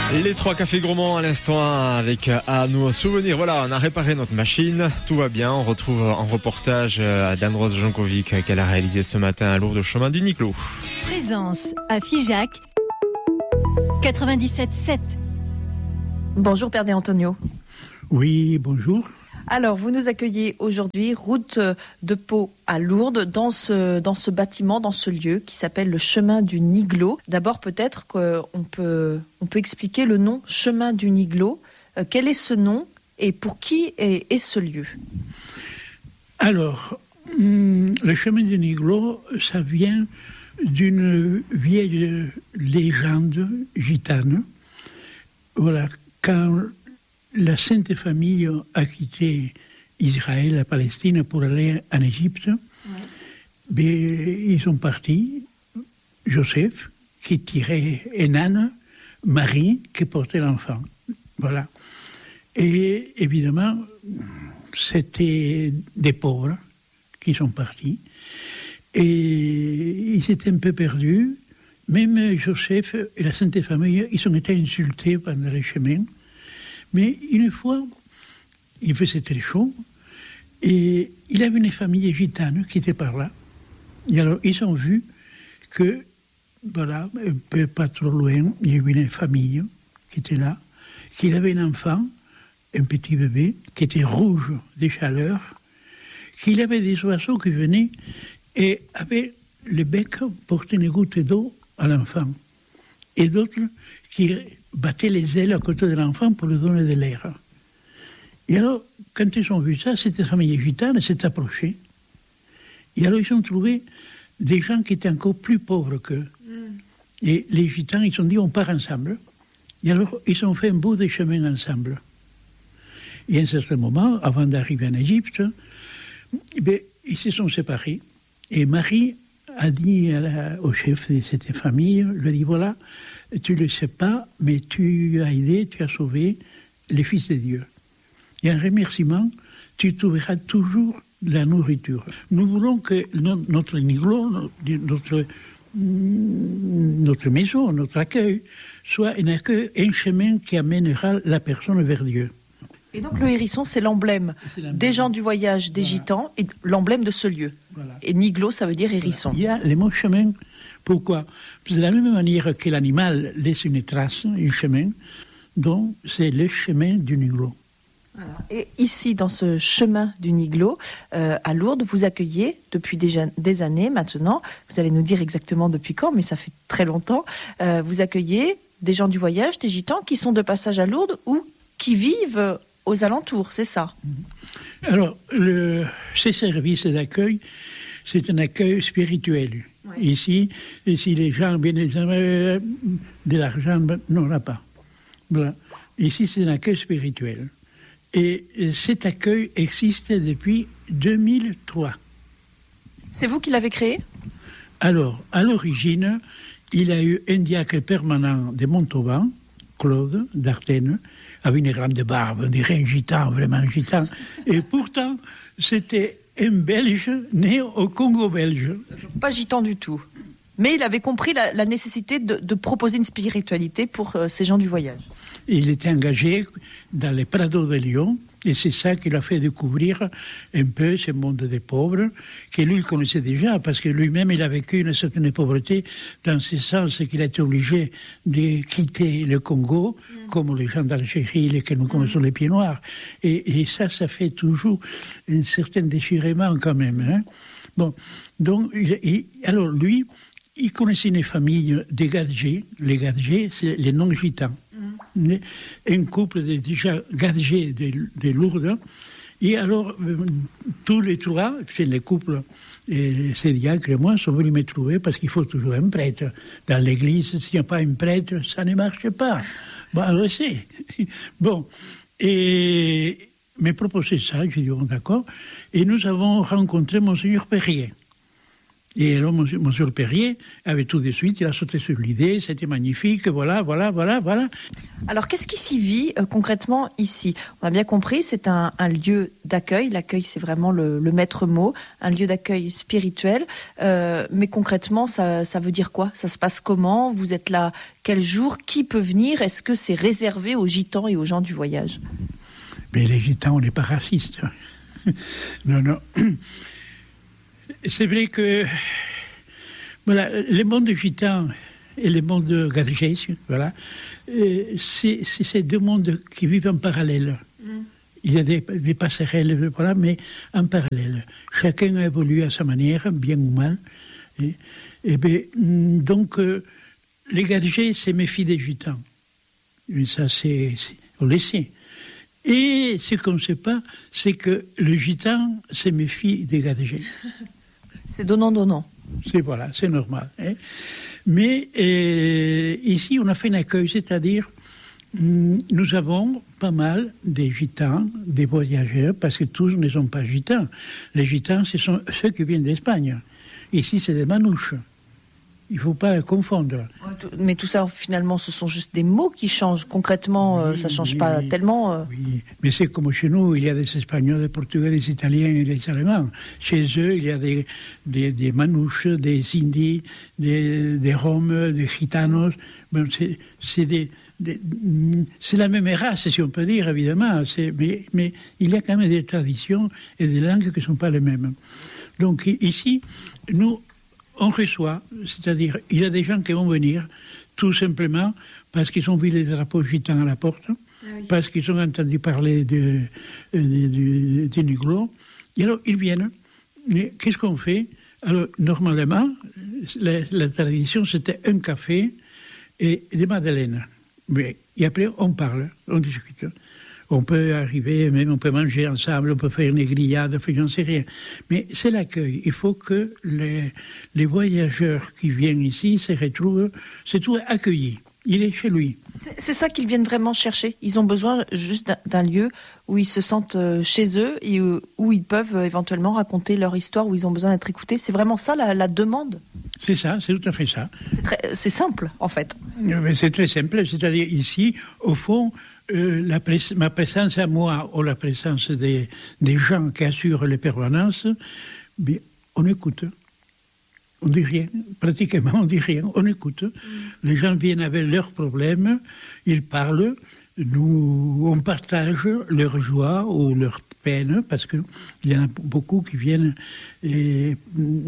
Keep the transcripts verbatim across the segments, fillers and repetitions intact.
Les trois cafés gourmands à l'instant avec à nous souvenir. Voilà, on a réparé notre machine, tout va bien. On retrouve en reportage d'Anne-Rose Jankovic qu'elle a réalisé ce matin à Lourdes, chemin du Niclot. Présence à Figeac quatre-vingt-dix-sept sept. Bonjour Père De Antonio. Oui, bonjour. Alors, vous nous accueillez aujourd'hui, route de Pau à Lourdes, dans ce, dans ce bâtiment, dans ce lieu qui s'appelle le chemin du Niglo. D'abord, peut-être qu'on peut, on peut expliquer le nom chemin du Niglo. Euh, quel est ce nom et pour qui est, est ce lieu? Alors, hum, le chemin du Niglo, ça vient d'une vieille légende gitane. Voilà, quand la Sainte Famille a quitté Israël, la Palestine, pour aller en Égypte, ouais. Ben, ils sont partis, Joseph, qui tirait un âne, Marie, qui portait l'enfant. Voilà. Et évidemment, c'était des pauvres qui sont partis. Et ils étaient un peu perdus. Même Joseph et la Sainte Famille, ils ont été insultés pendant le chemin. Mais une fois, il faisait très chaud, et il avait une famille gitane qui était par là. Et alors, ils ont vu que, voilà, un peu pas trop loin, il y avait une famille qui était là, qu'il avait un enfant, un petit bébé, qui était rouge de chaleur, qu'il avait des oiseaux qui venaient et avaient le bec porté une goutte d'eau à l'enfant. Et d'autres qui battaient les ailes à côté de l'enfant pour lui donner de l'air. Et alors, quand ils ont vu ça, cette famille gitane s'est approchée. Et alors, ils ont trouvé des gens qui étaient encore plus pauvres qu'eux. Mm. Et les gitans, ils se sont dit, on part ensemble. Et alors, ils ont fait un bout de chemin ensemble. Et à un certain moment, avant d'arriver en Égypte, ben, ils se sont séparés. Et Marie a dit à la, au chef de cette famille, lui a dit, voilà, tu ne le sais pas, mais tu as aidé, tu as sauvé les fils de Dieu. Et en remerciement, tu trouveras toujours de la nourriture. Nous voulons que notre Niglo, notre, notre maison, notre accueil, soit un accueil, un chemin qui amènera la personne vers Dieu. Et donc le hérisson, c'est l'emblème, c'est l'emblème des gens du voyage, des voilà. Gitans, et l'emblème de ce lieu. Voilà. Et Niglo, ça veut dire hérisson. Voilà. Il y a les mots chemin. Pourquoi? De la même manière que l'animal laisse une trace, un chemin, donc c'est le chemin du Niglo. Voilà. Et ici, dans ce chemin du Niglo, euh, à Lourdes, vous accueillez depuis déjà des années maintenant, vous allez nous dire exactement depuis quand, mais ça fait très longtemps, euh, vous accueillez des gens du voyage, des gitans qui sont de passage à Lourdes ou qui vivent aux alentours, c'est ça? Alors, le, ces services d'accueil, c'est un accueil spirituel. Ouais. Ici, si les gens viennent euh, de l'argent, ben, non, là pas. Voilà. Ici, c'est un accueil spirituel. Et cet accueil existe depuis deux mille trois. C'est vous qui l'avez créé? Alors, à l'origine, il y a eu un diacre permanent de Montauban, Claude d'Artenne, avec une grande barbe, on dirait un gitan, vraiment un gitan. Et pourtant, c'était un Belge né au Congo belge. Pas gitan du tout. Mais il avait compris la, la nécessité de, de proposer une spiritualité pour euh, ces gens du voyage. Il était engagé dans les Prados de Lyon, et c'est ça qui l'a fait découvrir un peu ce monde des pauvres, que lui il connaissait déjà, parce que lui-même il a vécu une certaine pauvreté, dans ce sens qu'il a été obligé de quitter le Congo, mmh. comme les gens d'Algérie, lesquels nous connaissons mmh. les pieds noirs. Et, et ça, ça fait toujours un certain déchirement quand même. Hein. Bon, donc, il, alors lui, il connaissait une famille de Gadgés. Les Gadgés, c'est les non-gitans. Mm. Un couple de déjà Gadgés de, de Lourdes. Et alors, euh, tous les trois, c'est les couples, et ces diacres et moi, sont venus me trouver parce qu'il faut toujours un prêtre. Dans l'église, s'il n'y a pas un prêtre, ça ne marche pas. Bon, on le sait. Bon, et me proposé ça, j'ai dit, bon, d'accord. Et nous avons rencontré Monseigneur Perrier. Et alors, Monsieur Perrier avait tout de suite, il a sauté sur l'idée, c'était magnifique, voilà, voilà, voilà, voilà. Alors, qu'est-ce qui s'y vit euh, concrètement ici? On a bien compris, c'est un, un lieu d'accueil. L'accueil, c'est vraiment le, le maître mot, un lieu d'accueil spirituel. Euh, mais concrètement, ça, ça veut dire quoi? Ça se passe comment? Vous êtes là quel jour? Qui peut venir? Est-ce que c'est réservé aux gitans et aux gens du voyage? Mais les gitans, on n'est pas racistes. Non, non. C'est vrai que voilà, le monde gitan et le monde gadgés, voilà, c'est, c'est ces deux mondes qui vivent en parallèle. Mm. Il y a des, des passerelles, voilà, mais en parallèle. Chacun a évolué à sa manière, bien ou mal. Et, et bien, donc, euh, les gadgés se méfient des gitans. Et ça, c'est, c'est, on le sait. Et ce qu'on ne sait pas, c'est que le gitan se méfie des gadgés. C'est donnant-donnant. C'est, voilà, c'est normal. Hein. Mais euh, ici, on a fait un accueil, c'est-à-dire, nous avons pas mal des gitans, des voyageurs, parce que tous ne sont pas gitans. Les gitans, ce sont ceux qui viennent d'Espagne. Ici, c'est des manouches. Il ne faut pas les confondre. Mais tout ça, finalement, ce sont juste des mots qui changent. Concrètement, oui, ça ne change oui, pas oui. tellement. Euh... Oui, mais c'est comme chez nous, il y a des Espagnols, des Portugais, des Italiens et des Allemands. Chez eux, il y a des, des, des manouches, des Indis, des, des Roms, des Gitanos. Bon, c'est, c'est, des, des, c'est la même race, si on peut dire, évidemment. C'est, mais, mais il y a quand même des traditions et des langues qui ne sont pas les mêmes. Donc ici, nous... on reçoit, c'est-à-dire, il y a des gens qui vont venir, tout simplement, parce qu'ils ont vu les drapeaux gitans à la porte, ah oui. parce qu'ils ont entendu parler de, de, de, de Niglo, et alors ils viennent. Mais qu'est-ce qu'on fait? Alors, normalement, la, la tradition, c'était un café et des madeleines. Mais, et après, on parle, on discute. On peut arriver, même on peut manger ensemble, on peut faire une grillade, je n'en sais rien. Mais c'est l'accueil. Il faut que les, les voyageurs qui viennent ici se retrouvent, se trouvent accueillis. Il est chez lui. C'est, c'est ça qu'ils viennent vraiment chercher. Ils ont besoin juste d'un, d'un lieu où ils se sentent chez eux et où, où ils peuvent éventuellement raconter leur histoire, où ils ont besoin d'être écoutés. C'est vraiment ça la, la demande? C'est ça, c'est tout à fait ça. C'est, très, c'est simple, en fait. Mais c'est très simple. C'est-à-dire ici, au fond, Euh, la pres- ma présence à moi ou la présence des, des gens qui assurent les permanences, bien, on écoute. On dit rien, pratiquement on dit rien, on écoute. Mm. Les gens viennent avec leurs problèmes, ils parlent, nous on partage leur joie ou leur peine, parce qu'il y en a beaucoup qui viennent et,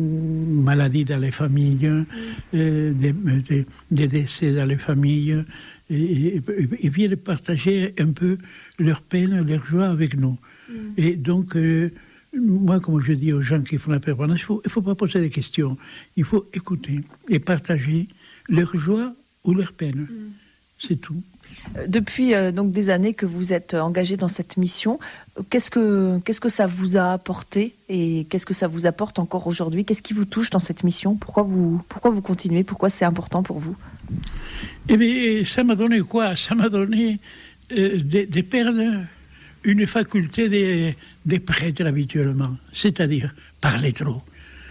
maladies dans les familles, mm. et, des, des, des décès dans les familles. Et, et, et viennent partager un peu leur peine, leur joie avec nous. Mm. Et donc, euh, moi, comme je dis aux gens qui font la permanence, il ne faut pas poser des questions. Il faut écouter et partager leur joie ou leur peine. Mm. C'est tout. Depuis euh, donc des années que vous êtes engagé dans cette mission, qu'est-ce que, qu'est-ce que ça vous a apporté et qu'est-ce que ça vous apporte encore aujourd'hui? Qu'est-ce qui vous touche dans cette mission? Pourquoi vous, pourquoi vous continuez? Pourquoi c'est important pour vous? Eh bien, ça m'a donné quoi? Ça m'a donné euh, de, de perdre une faculté des, des prêtres habituellement, c'est-à-dire parler trop.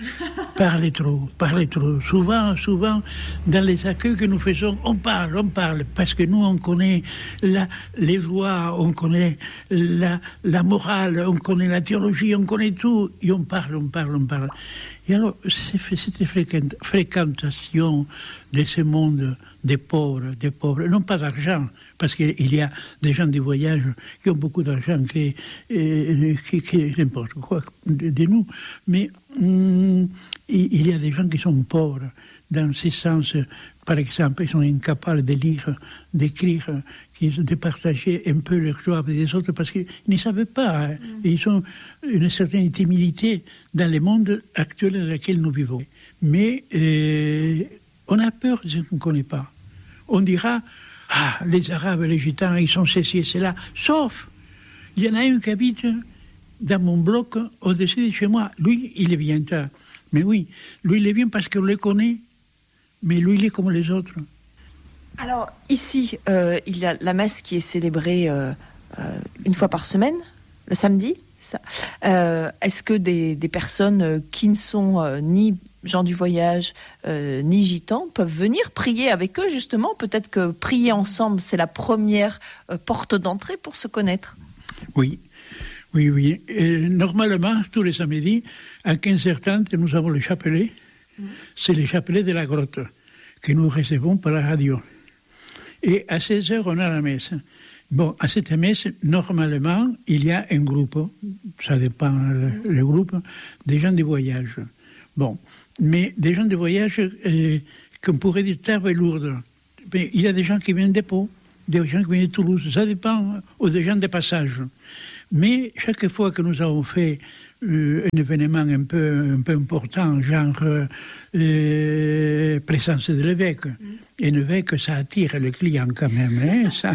Parler trop, parler trop. Souvent, souvent, dans les accueils que nous faisons, on parle, on parle, parce que nous, on connaît la, les lois, on connaît la, la morale, on connaît la théologie, on connaît tout, et on parle, on parle, on parle. Et alors, c'est, cette fréquentation de ce monde des pauvres, des pauvres, non pas d'argent, parce qu'il y a des gens du voyage qui ont beaucoup d'argent, qui, euh, qui, qui n'importe quoi de, de nous, mais hum, il y a des gens qui sont pauvres, dans ce sens, par exemple, ils sont incapables de lire, d'écrire, de partager un peu leur joie avec les autres, parce qu'ils ne savent pas, hein. mm. Ils ont une certaine timidité dans le monde actuel dans lequel nous vivons. Mais euh, on a peur de ce qu'on ne connaît pas. On dira, ah, les Arabes, les Gitans, ils sont ceci et cela. Sauf, il y en a un qui habite dans mon bloc, au-dessus de chez moi. Lui, il est bien tard. Mais oui, lui, il est bien parce qu'on le connaît. Mais lui, il est comme les autres. Alors, ici, euh, il y a la messe qui est célébrée euh, euh, une fois par semaine, le samedi. ça. Euh, est-ce que des, des personnes qui ne sont euh, ni gens du voyage, euh, ni gitans, peuvent venir prier avec eux, justement? Peut-être que prier ensemble, c'est la première euh, porte d'entrée pour se connaître. Oui, oui, oui. Et normalement, tous les samedis, à quinze heures trente, nous avons le chapelet. Mmh. C'est le chapelet de la grotte que nous recevons par la radio. Et à seize heures, on a la messe. Bon, à cette messe, normalement, il y a un groupe, ça dépend le, le groupe, des gens de voyage. Bon, mais des gens de voyage euh, qu'on pourrait dire Tarbes et Lourdes. Mais il y a des gens qui viennent de Pau, des gens qui viennent de Toulouse, ça dépend, ou des gens de passage. Mais chaque fois que nous avons fait euh, un événement un peu, un peu important, genre euh, présence de l'évêque, mm. et l'évêque, ça attire le client quand même, hein, ça,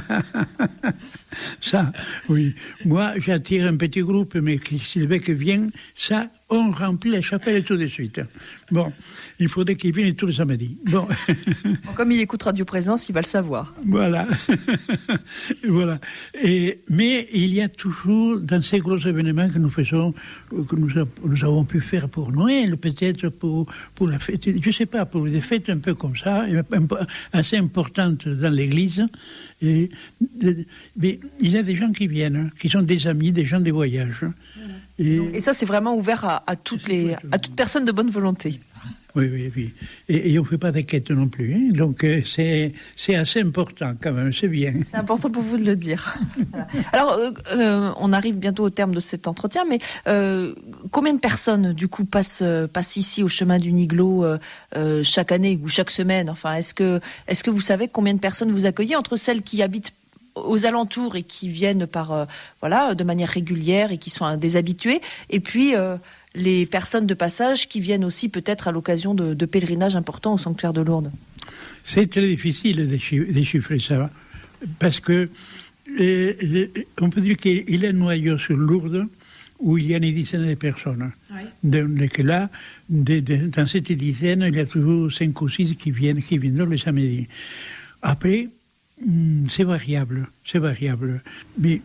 ça, oui. Moi, j'attire un petit groupe, mais si l'évêque vient, ça, on remplit la chapelle tout de suite. Bon, il faudrait qu'il vienne tous les samedis. Bon. Bon, comme il écoute Radio Présence, il va le savoir. Voilà. Voilà. Et, mais il y a toujours, dans ces gros événements que nous faisons, que nous, a, nous avons pu faire pour Noël, peut-être pour, pour la fête, je ne sais pas, pour des fêtes un peu comme ça, assez importantes dans l'église. Et, mais il y a des gens qui viennent, qui sont des amis, des gens des voyages. Et, et ça, c'est vraiment ouvert à, à, toutes les, à toute personne de bonne volonté. Oui, oui, oui. Et, et on ne fait pas d'enquête non plus. Hein. Donc, euh, c'est, c'est assez important quand même, c'est bien. C'est important pour vous de le dire. Voilà. Alors, euh, euh, on arrive bientôt au terme de cet entretien, mais euh, combien de personnes, du coup, passent, passent ici au chemin du Niglo euh, euh, chaque année ou chaque semaine? Enfin, est-ce que, est-ce que vous savez combien de personnes vous accueillez, entre celles qui habitent aux alentours et qui viennent par, euh, voilà, de manière régulière et qui sont des habitués, et puis euh, les personnes de passage qui viennent aussi peut-être à l'occasion de, de pèlerinages importants au sanctuaire de Lourdes? C'est très difficile de déchiffrer ça, parce que euh, on peut dire qu'il y a un noyau sur Lourdes où il y a une dizaine de personnes. Oui. Donc là, de, de, dans cette dizaine, il y a toujours cinq ou six qui viennent, qui viennent le samedi. Après, c'est variable, c'est variable. Mais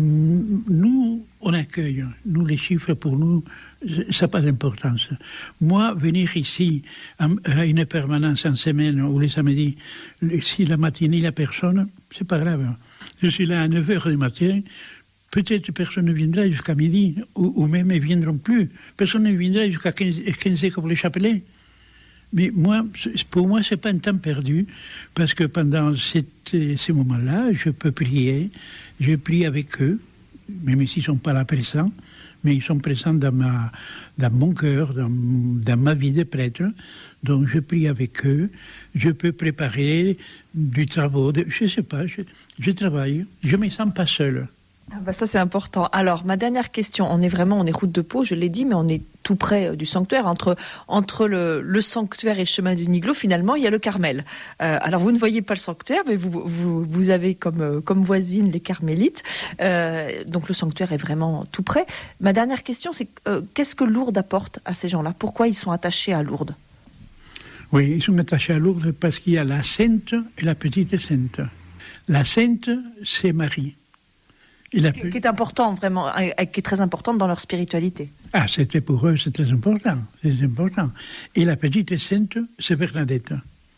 nous, on accueille. Nous, les chiffres, pour nous, ça n'a pas d'importance. Moi, venir ici à une permanence en semaine ou les samedis, si la matinée, la personne, c'est pas grave. Je suis là à neuf heures du matin, peut-être personne ne viendra jusqu'à midi, ou, ou même ils ne viendront plus. Personne ne viendra jusqu'à quinze heures pour les chapelets. Mais moi, pour moi, ce n'est pas un temps perdu, parce que pendant cette, ces moments-là, je peux prier, je prie avec eux, même s'ils ne sont pas là présents, mais ils sont présents dans, ma, dans mon cœur, dans, dans ma vie de prêtre. Donc je prie avec eux, je peux préparer du travail, de, je ne sais pas, je, je travaille, je ne me sens pas seul. Ah bah ça c'est important. Alors ma dernière question, on est vraiment, on est route de Pau, je l'ai dit, mais on est tout près du sanctuaire. Entre, entre le, le sanctuaire et le chemin du Niglo, finalement, il y a le Carmel. Euh, alors vous ne voyez pas le sanctuaire, mais vous, vous, vous avez comme, comme voisine les carmélites. Euh, donc le sanctuaire est vraiment tout près. Ma dernière question, c'est euh, qu'est-ce que Lourdes apporte à ces gens-là? Pourquoi ils sont attachés à Lourdes? Oui, ils sont attachés à Lourdes parce qu'il y a la Sainte et la Petite Sainte. La Sainte, c'est Marie. La... Qui est important, vraiment, qui est très importante dans leur spiritualité. Ah, c'était pour eux, c'est très important, c'est important. Et la petite sainte, c'est Bernadette.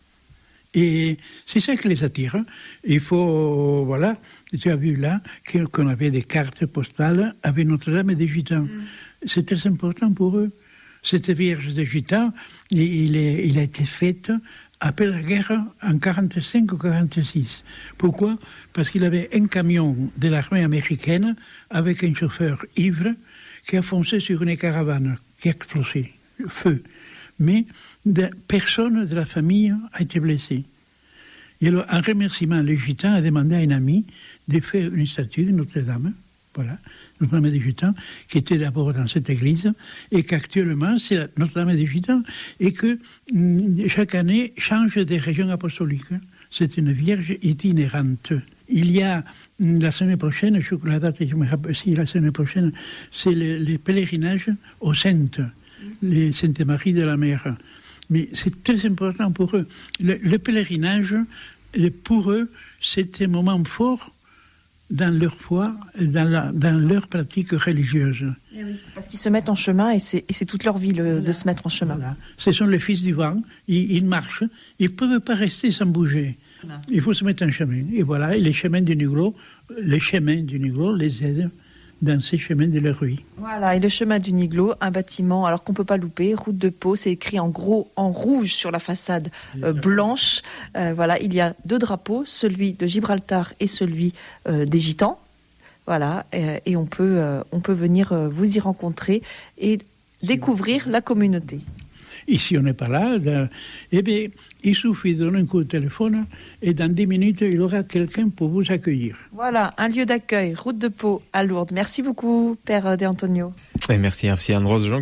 Et c'est ça qui les attire. Il faut, voilà, tu as vu là qu'on avait des cartes postales avec Notre-Dame des Gitans. Mm. C'est très important pour eux. Cette Vierge des Gitans, il, est, il a été faite après la guerre en quarante-cinq ou quarante-six. Pourquoi? Parce qu'il avait un camion de l'armée américaine avec un chauffeur ivre qui a foncé sur une caravane, qui a explosé, feu. Mais de, personne de la famille a été blessé. Et alors, en remerciement, le gitan a demandé à un ami de faire une statue de Notre-Dame, voilà, Notre-Dame des Gitans, qui était d'abord dans cette église, et qu'actuellement, c'est la Notre-Dame des Gitans, et que mm, chaque année change des régions apostoliques. C'est une vierge itinérante. Il y a, la semaine prochaine, je, la date, je me rappelle, si la semaine prochaine, c'est le, le pèlerinage aux Saintes, les Sainte Marie de la Mer. Mais c'est très important pour eux. Le, le pèlerinage, pour eux, c'est un moment fort dans leur foi, dans, la, dans leur pratique religieuse. Eh oui, parce qu'ils se mettent en chemin et c'est, et c'est toute leur vie le, voilà. de se mettre en chemin. Voilà. Ce sont les fils du vent, ils, ils marchent, ils ne peuvent pas rester sans bouger. Voilà. Il faut se mettre en chemin. Et voilà, et les chemins du Niglo, les chemins du Niglo les aident dans ces chemins de leur vie. Voilà, et le chemin du Niglo, un bâtiment, alors qu'on ne peut pas louper, route de Pau, c'est écrit en gros, en rouge sur la façade euh, blanche. Euh, voilà, il y a deux drapeaux, celui de Gibraltar et celui euh, des Gitans. Voilà, et, et on peut, euh, on peut venir euh, vous y rencontrer et découvrir la communauté. Et si on n'est pas là, dans, eh bien, il suffit de donner un coup de téléphone et dans dix minutes, il y aura quelqu'un pour vous accueillir. Voilà, un lieu d'accueil, route de Pau à Lourdes. Merci beaucoup, Père De Antonio. Et merci, merci Anne-Rose Jean.